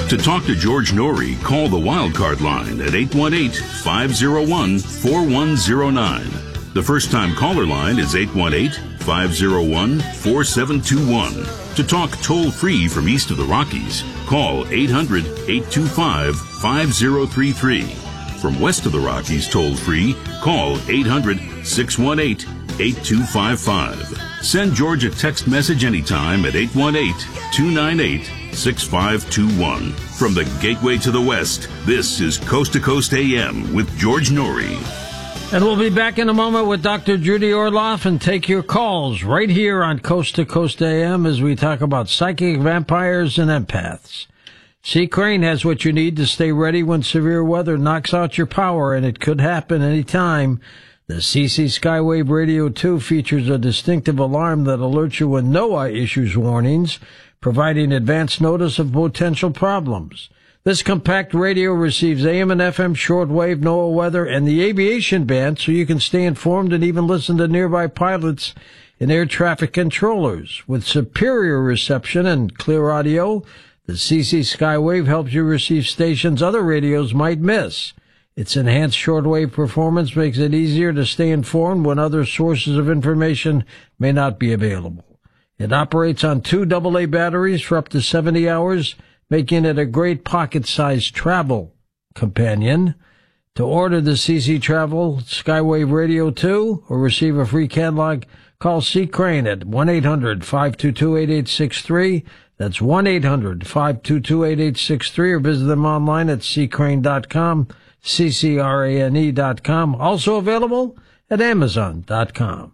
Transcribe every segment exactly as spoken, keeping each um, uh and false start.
To talk to George Noory, call the Wildcard line at eight one eight, five oh one, four one oh nine. The first-time caller line is eight one eight, five oh one, four seven two one. To talk toll-free from east of the Rockies, call eight hundred, eight two five, five oh three three. From west of the Rockies toll-free, call eight hundred, six one eight, eight two five five. Send George a text message anytime at eight one eight, two nine eight, six five two one. From the gateway to the west, this is Coast to Coast A M with George Noory. And we'll be back in a moment with Doctor Judy Orloff and take your calls right here on Coast to Coast A M as we talk about psychic vampires and empaths. C. Crane has what you need to stay ready when severe weather knocks out your power, and it could happen any time. The C C Skywave Radio two features a distinctive alarm that alerts you when NOAA issues warnings, providing advance notice of potential problems. This compact radio receives A M and F M shortwave, NOAA weather, and the aviation band, so you can stay informed and even listen to nearby pilots and air traffic controllers. With superior reception and clear audio, the C C Skywave helps you receive stations other radios might miss. Its enhanced shortwave performance makes it easier to stay informed when other sources of information may not be available. It operates on two double A batteries for up to seventy hours, making it a great pocket-sized travel companion. To order the C C Travel Skywave Radio two or receive a free catalog, call C. Crane at one eight hundred, five two two, eight eight six three. That's one eight hundred, five two two, eight eight six three, or visit them online at c crane dot com, C C R A N E dot com. Also available at amazon dot com.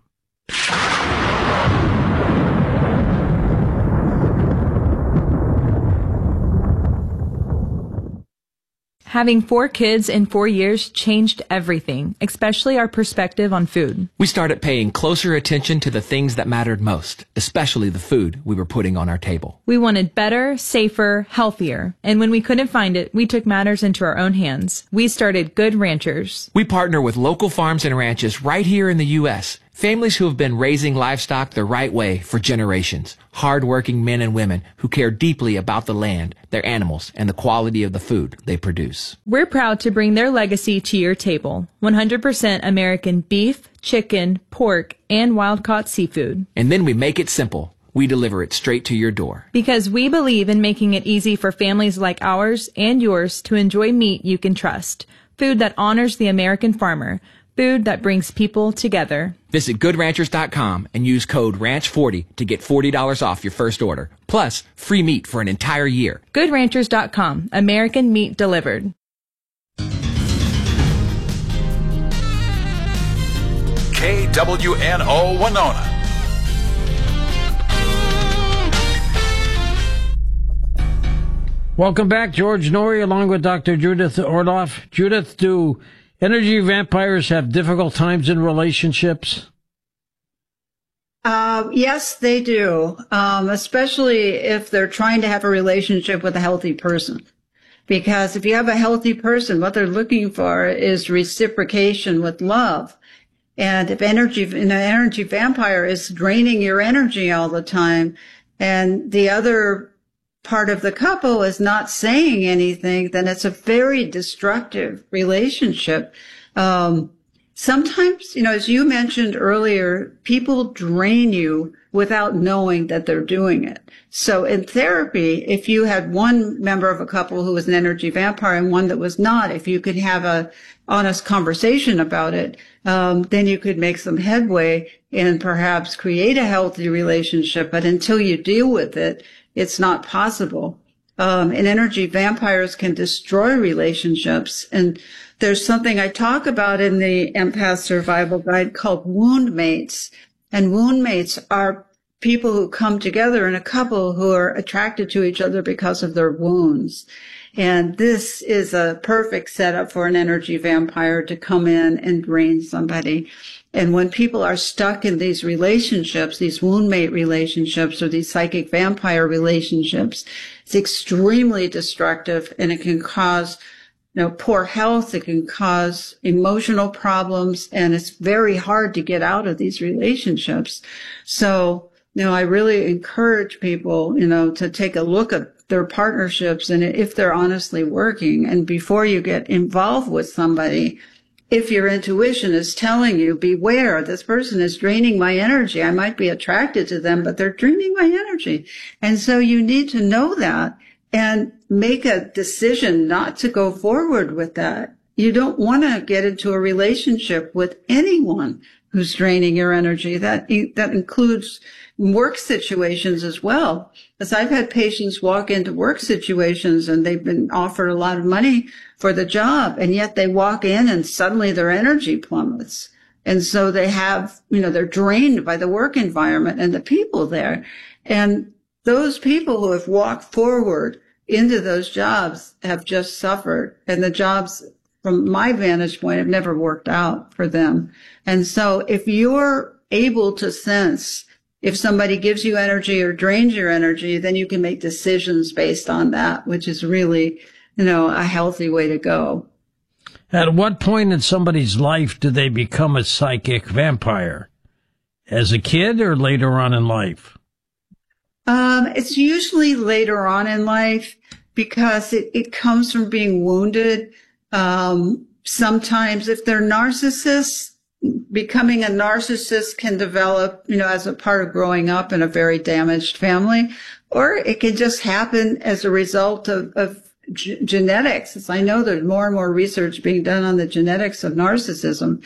Having four kids in four years changed everything, especially our perspective on food. We started paying closer attention to the things that mattered most, especially the food we were putting on our table. We wanted better, safer, healthier. And when we couldn't find it, we took matters into our own hands. We started Good Ranchers. We partner with local farms and ranches right here in the U S, families who have been raising livestock the right way for generations. Hard-working men and women who care deeply about the land, their animals, and the quality of the food they produce. We're proud to bring their legacy to your table. one hundred percent American beef, chicken, pork, and wild-caught seafood. And then we make it simple. We deliver it straight to your door. Because we believe in making it easy for families like ours and yours to enjoy meat you can trust. Food that honors the American farmer. Food that brings people together. Visit good ranchers dot com and use code ranch forty to get forty dollars off your first order. Plus, free meat for an entire year. good ranchers dot com. American meat delivered. K W N O Winona. Welcome back. George Noory along with Doctor Judith Orloff. Judith, do energy vampires have difficult times in relationships? Uh, yes, they do, um, especially if they're trying to have a relationship with a healthy person. Because if you have a healthy person, what they're looking for is reciprocation with love. And if energy, an energy vampire is draining your energy all the time, and the other part of the couple is not saying anything, then it's a very destructive relationship. Um, sometimes, you know, as you mentioned earlier, people drain you without knowing that they're doing it. So in therapy, if you had one member of a couple who was an energy vampire and one that was not, if you could have a honest conversation about it, um, then you could make some headway and perhaps create a healthy relationship. But until you deal with it, it's not possible. Um, and energy vampires can destroy relationships. And there's something I talk about in the Empath Survival Guide called wound mates. And wound mates are people who come together in a couple who are attracted to each other because of their wounds. And this is a perfect setup for an energy vampire to come in and drain somebody. And when people are stuck in these relationships, these wound mate relationships or these psychic vampire relationships, it's extremely destructive, and it can cause, you know, poor health. It can cause emotional problems, and it's very hard to get out of these relationships. So, you know, I really encourage people, you know, to take a look at their partnerships and if they're honestly working. And before you get involved with somebody, if your intuition is telling you, beware, this person is draining my energy. I might be attracted to them, but they're draining my energy. And so you need to know that and make a decision not to go forward with that. You don't want to get into a relationship with anyone who's draining your energy. That, that includes work situations as well. Because I've had patients walk into work situations and they've been offered a lot of money for the job, and yet they walk in and suddenly their energy plummets. And so they have, you know, they're drained by the work environment and the people there. And those people who have walked forward into those jobs have just suffered. And the jobs, from my vantage point, have never worked out for them. And so if you're able to sense if somebody gives you energy or drains your energy, then you can make decisions based on that, which is really, you know, a healthy way to go. At what point in somebody's life do they become a psychic vampire? As a kid or later on in life? Um, it's usually later on in life because it, it comes from being wounded. Um, sometimes if they're narcissists, becoming a narcissist can develop, you know, as a part of growing up in a very damaged family, or it can just happen as a result of, of g- genetics. As I know there's more and more research being done on the genetics of narcissism.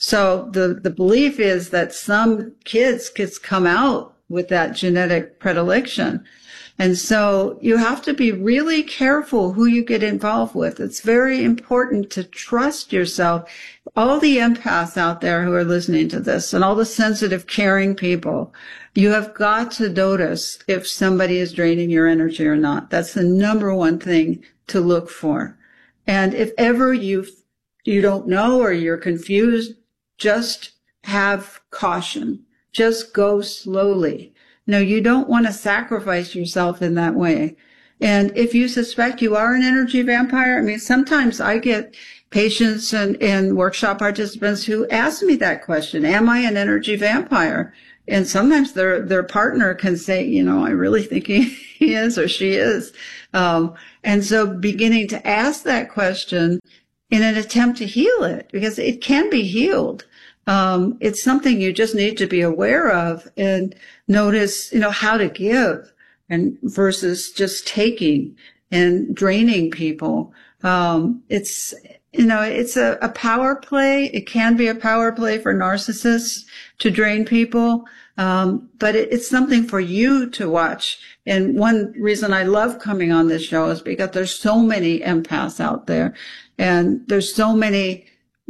So the, the belief is that some kids kids come out with that genetic predilection. And so you have to be really careful who you get involved with. It's very important to trust yourself. All the empaths out there who are listening to this and all the sensitive, caring people, you have got to notice if somebody is draining your energy or not. That's the number one thing to look for. And if ever you, you don't know or you're confused, just have caution. Just go slowly. No, you don't want to sacrifice yourself in that way. And if you suspect you are an energy vampire, I mean, sometimes I get patients and, and workshop participants who ask me that question, am I an energy vampire? And sometimes their, their partner can say, you know, I really think he, he is or she is. Um, and so beginning to ask that question in an attempt to heal it, because it can be healed. Um, it's something you just need to be aware of and notice, you know, how to give and versus just taking and draining people. Um, it's, you know, it's a, a power play. It can be a power play for narcissists to drain people. Um, but it, it's something for you to watch. And one reason I love coming on this show is because there's so many empaths out there and there's so many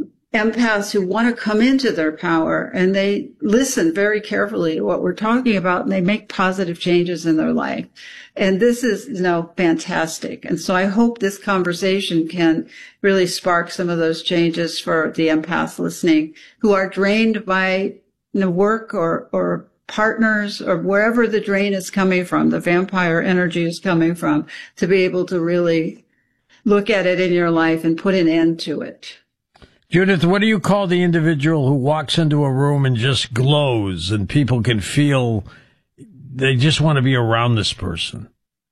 empaths who want to come into their power and they listen very carefully to what we're talking about and they make positive changes in their life. And this is, you know, fantastic. And so I hope this conversation can really spark some of those changes for the empaths listening who are drained by, you know, work or, or partners or wherever the drain is coming from, the vampire energy is coming from, to be able to really look at it in your life and put an end to it. Judith, what do you call the individual who walks into a room and just glows and people can feel they just want to be around this person?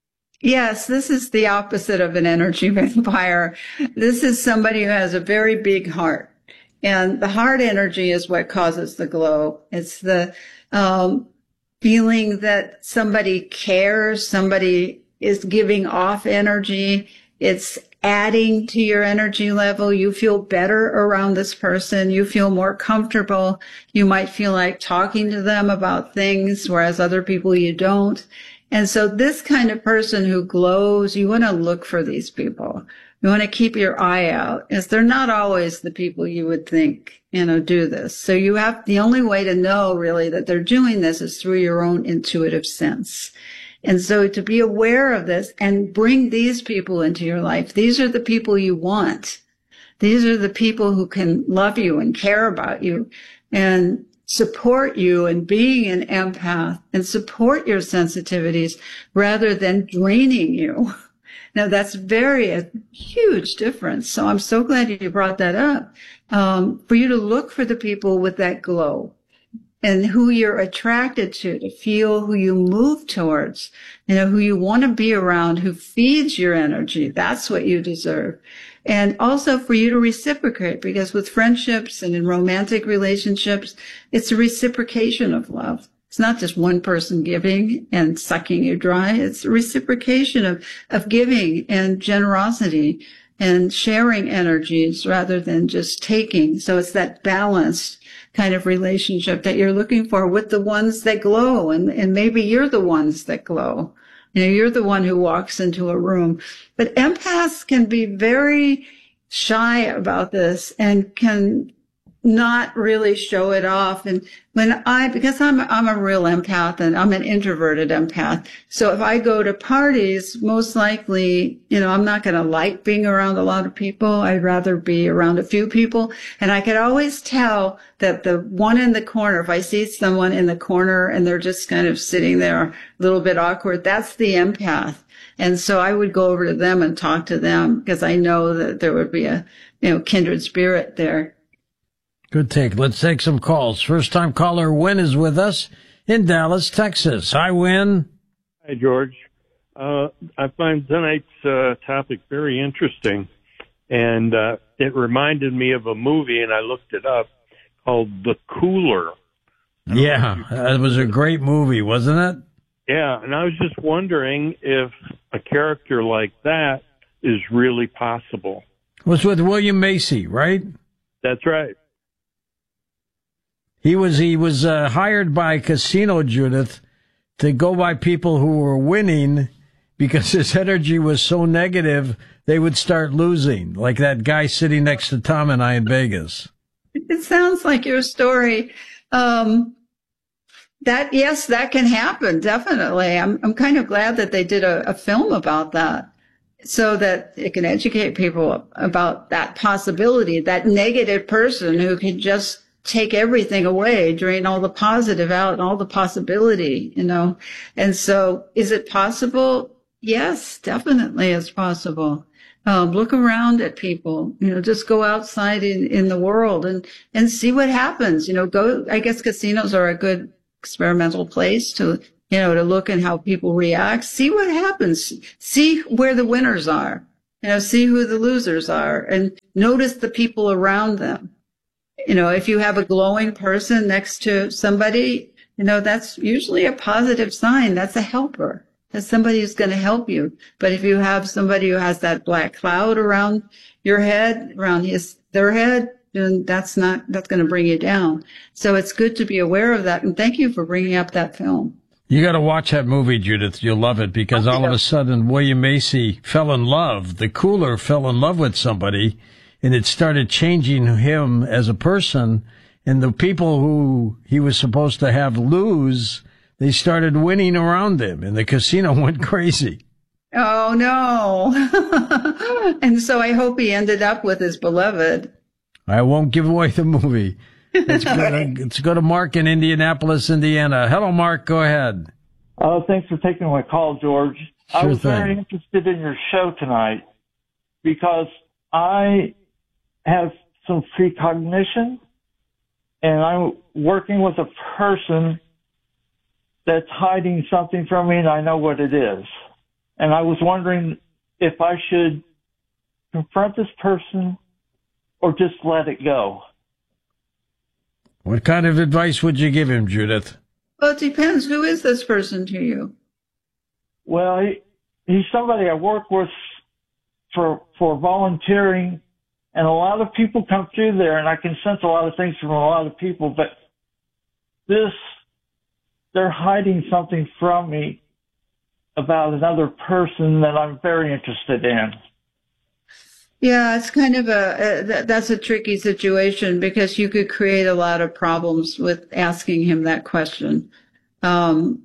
Yes, this is the opposite of an energy vampire. This is somebody who has a very big heart. And the heart energy is what causes the glow. It's the um, feeling that somebody cares, somebody is giving off energy. It's adding to your energy level. You feel better around this person. You feel more comfortable. You might feel like talking to them about things, whereas other people you don't. And so this kind of person who glows, you want to look for these people. You want to keep your eye out, as they're not always the people you would think, you know, do this. So you have, the only way to know really that they're doing this is through your own intuitive sense. And so to be aware of this and bring these people into your life, these are the people you want. These are the people who can love you and care about you and support you in being an empath and support your sensitivities rather than draining you. Now, that's very a huge difference. So I'm so glad you brought that up, um, for you to look for the people with that glow. and who you're attracted to, to feel who you move towards, you know, who you want to be around, who feeds your energy. That's what you deserve. And also for you to reciprocate, because with friendships and in romantic relationships, it's a reciprocation of love. It's not just one person giving and sucking you dry. It's a reciprocation of, of giving and generosity and sharing energies rather than just taking. So it's that balanced kind of relationship that you're looking for with the ones that glow. And, and maybe you're the ones that glow. You know, you're the one who walks into a room. But empaths can be very shy about this and can not really show it off. And when I, because I'm, I'm a real empath and I'm an introverted empath. So if I go to parties, most likely, you know, I'm not going to like being around a lot of people. I'd rather be around a few people. And I could always tell that the one in the corner, if I see someone in the corner and they're just kind of sitting there a little bit awkward, that's the empath. And so I would go over to them and talk to them because I know that there would be a, you know, kindred spirit there. Good take. Let's take some calls. First time caller Win is with us in Dallas, Texas. Hi, Win. Hi, George. Uh, I find tonight's uh, topic very interesting, and uh, it reminded me of a movie, and I looked it up, called The Cooler. Yeah, that was a great movie, wasn't it? Yeah, and I was just wondering if a character like that is really possible. It was with William Macy, right? That's right. He was he was uh, hired by Casino Judith to go by people who were winning because his energy was so negative they would start losing, like that guy sitting next to Tom and I in Vegas. It sounds like your story. Um, that yes, that can happen, definitely. I'm I'm kind of glad that they did a, a film about that, so that it can educate people about that possibility, that negative person who can just take everything away, drain all the positive out and all the possibility, you know. And so is it possible? Yes, definitely it's possible. Um, look around at people, you know, just go outside in, in the world and, and see what happens. You know, go, I guess casinos are a good experimental place to, you know, to look at how people react, see what happens, see where the winners are, you know, see who the losers are, and notice the people around them. You know, if you have a glowing person next to somebody, you know, that's usually a positive sign. That's a helper. That's somebody who's going to help you. But if you have somebody who has that black cloud around your head, around his, their head, then that's not, that's going to bring you down. So it's good to be aware of that. And thank you for bringing up that film. You got to watch that movie, Judith. You'll love it because all of a sudden William Macy fell in love. The Cooler fell in love with somebody. And it started changing him as a person. And the people who he was supposed to have lose, they started winning around him. And the casino went crazy. Oh, no. And so I hope he ended up with his beloved. I won't give away the movie. Let's go to, let's go to Mark in Indianapolis, Indiana. Hello, Mark. Go ahead. Oh, thanks for taking my call, George. Sure I was thing. very interested in your show tonight because I have some precognition, and I'm working with a person that's hiding something from me, and I know what it is. And I was wondering if I should confront this person or just let it go. What kind of advice would you give him, Judith? Well, it depends. Who is this person to you? Well, he, he's somebody I work with for for volunteering. And a lot of people come through there, and I can sense a lot of things from a lot of people, but this, they're hiding something from me about another person that I'm very interested in. Yeah, it's kind of a, a, that's a tricky situation because you could create a lot of problems with asking him that question. Um,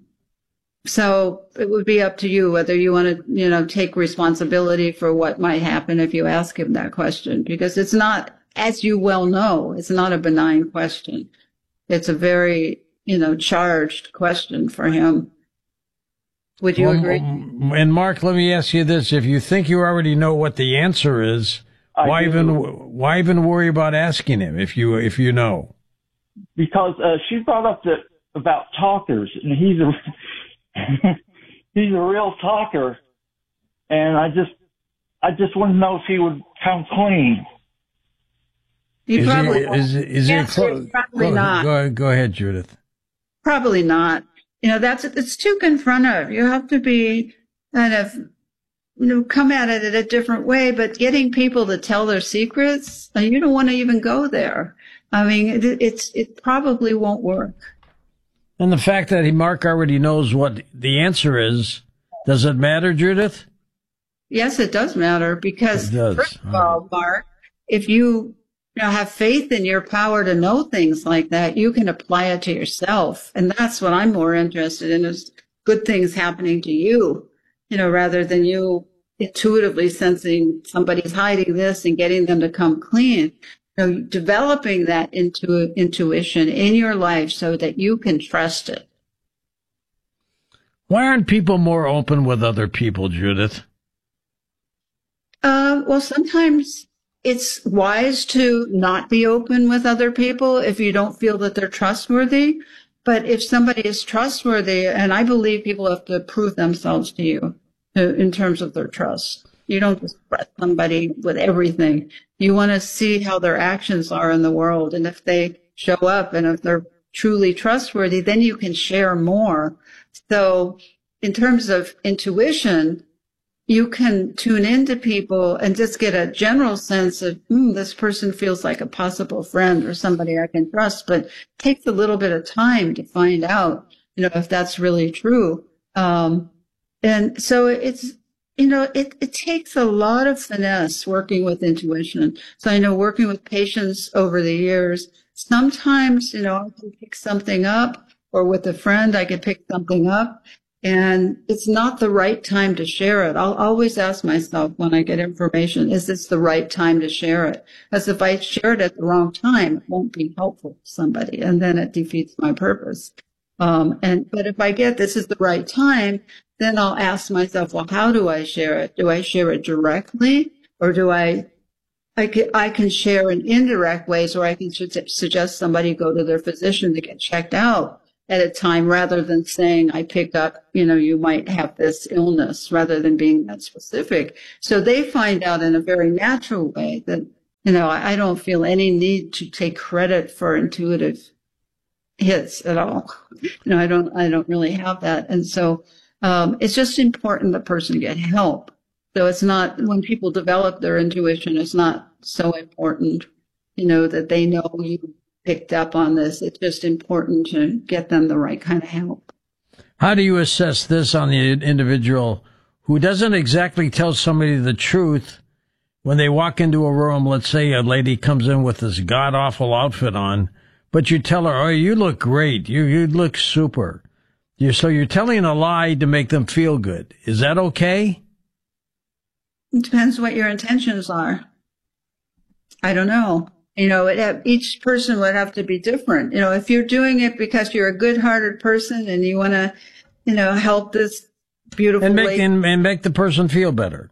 So it would be up to you whether you want to, you know, take responsibility for what might happen if you ask him that question, because it's not, as you well know, it's not a benign question. It's a very, you know, charged question for him. Would you well, agree? And Mark, let me ask you this. If you think you already know what the answer is, I why do. even, why even worry about asking him if you, if you know? because uh, she brought up that about talkers, and he's a he's a real talker, and I just I just want to know if he would come clean. He is probably he, is, is he Answer clo- is probably go, not. Go, go ahead, Judith. Probably not. You know, that's it's too confrontive. You have to be kind of, you know, come at it in a different way. But getting people to tell their secrets, you don't want to even go there. I mean, it, it's it probably won't work. And the fact that he Mark already knows what the answer is, does it matter, Judith? Yes, it does matter because, It does. first of All all, Mark, if you, you know, have faith in your power to know things like that, you can apply it to yourself. And that's what I'm more interested in, is good things happening to you, you know, rather than you intuitively sensing somebody's hiding this and getting them to come clean. You know, developing that intu- intuition in your life so that you can trust it. Why aren't people more open with other people, Judith? Uh, well, sometimes it's wise to not be open with other people if you don't feel that they're trustworthy. But if somebody is trustworthy, and I believe people have to prove themselves to you to, in terms of their trust. You don't just trust somebody with everything. You want to see how their actions are in the world. And if they show up and if they're truly trustworthy, then you can share more. So in terms of intuition, you can tune into people and just get a general sense of, hmm, this person feels like a possible friend or somebody I can trust, but it takes a little bit of time to find out, you know, if that's really true. Um, and so it's, you know, it, it takes a lot of finesse working with intuition. So I know working with patients over the years, sometimes, you know, I can pick something up, or with a friend, I can pick something up. And it's not the right time to share it. I'll always ask myself when I get information, is this the right time to share it? Because if I share it at the wrong time, it won't be helpful to somebody, and then it defeats my purpose. Um, and but if I get this is the right time, then I'll ask myself, well, how do I share it? Do I share it directly, or do I? I can, I can share in indirect ways, or I can su- suggest somebody go to their physician to get checked out at a time, rather than saying, I picked up, you know, you might have this illness, rather than being that specific. So they find out in a very natural way that, you know, I, I don't feel any need to take credit for intuitive hits at all. You know, I don't, I don't really have that. And so, um, it's just important the person get help. So it's not, when people develop their intuition, it's not so important, you know, that they know you picked up on this. It's just important to get them the right kind of help. How do you assess this on the individual who doesn't exactly tell somebody the truth when they walk into a room? Let's say a lady comes in with this god-awful outfit on, but you tell her, oh, you look great. You, you look super. You're, so you're telling a lie to make them feel good. Is that okay? It depends what your intentions are. I don't know. You know, it have, each person would have to be different. You know, if you're doing it because you're a good-hearted person and you want to, you know, help this beautiful and make lady, and, and make the person feel better.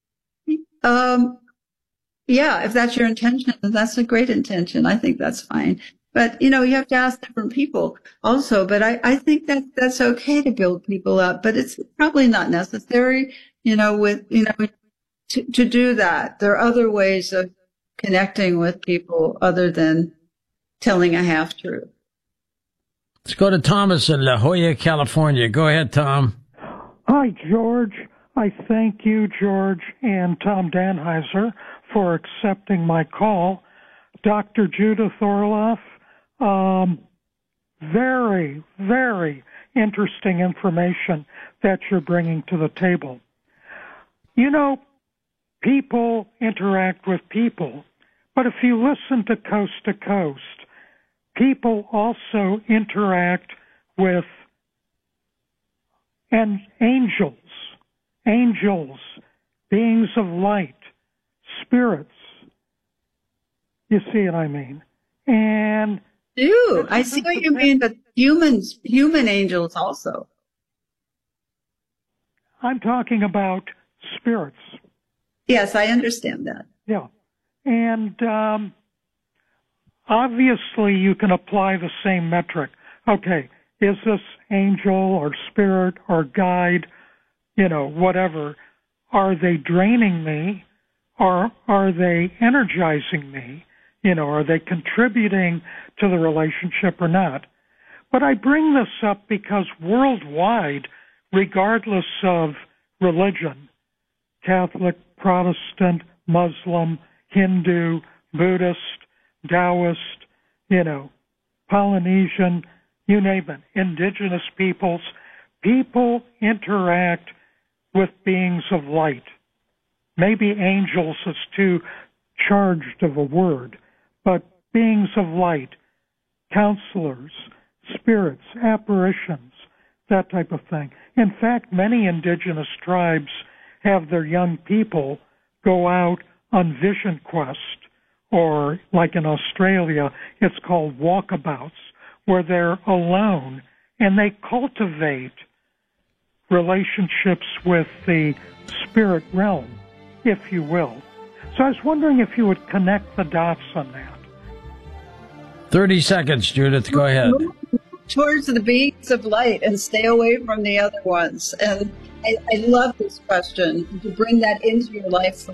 Um, yeah, if that's your intention, that's a great intention. I think that's fine. But, you know, you have to ask different people also. But I, I think that that's okay to build people up, but it's probably not necessary, you know, with, you know, to, to do that. There are other ways of connecting with people other than telling a half truth. Let's go to Thomas in La Jolla, California. Go ahead, Tom. Hi, George. I thank you, George, and Tom Danheiser for accepting my call. Doctor Judith Orloff, um, very, very interesting information that you're bringing to the table. You know, people interact with people, but if you listen to Coast to Coast, people also interact with and angels, angels, beings of light, spirits. You see what I mean? And do I see what you mean? But humans, human angels also. I'm talking about spirits. Yes, I understand that. Yeah. And um, obviously you can apply the same metric. Okay, is this angel or spirit or guide, you know, whatever, are they draining me or are they energizing me? You know, are they contributing to the relationship or not? But I bring this up because worldwide, regardless of religion, Catholic, Protestant, Muslim, Hindu, Buddhist, Taoist, you know, Polynesian, you name it, indigenous peoples, people interact with beings of light. Maybe angels is too charged of a word, but beings of light, counselors, spirits, apparitions, that type of thing. In fact, many indigenous tribes have their young people go out on vision quest, or like in Australia, it's called walkabouts, where they're alone and they cultivate relationships with the spirit realm, if you will. So I was wondering if you would connect the dots on that. thirty seconds, Judith. Go ahead. Move towards the beings of light and stay away from the other ones. And I, I love this question, to bring that into your life.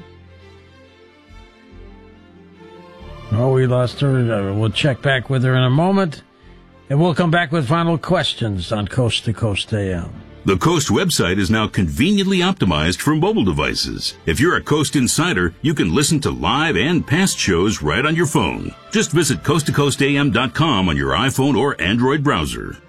Oh, we lost her. We'll check back with her in a moment. And we'll come back with final questions on Coast to Coast A M. The Coast website is now conveniently optimized for mobile devices. If you're a Coast insider, you can listen to live and past shows right on your phone. Just visit coast to coast a m dot com on your iPhone or Android browser.